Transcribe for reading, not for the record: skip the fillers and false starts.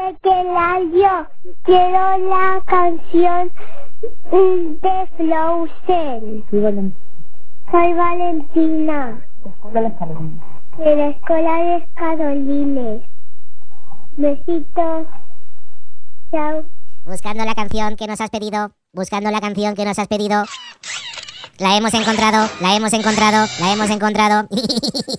yo quiero la canción de Frozen. Soy Valentina. De la Escuela de Carolines. Besitos. Chao. Buscando la canción que nos has pedido. Buscando la canción que nos has pedido. La hemos encontrado. La hemos encontrado. La hemos encontrado.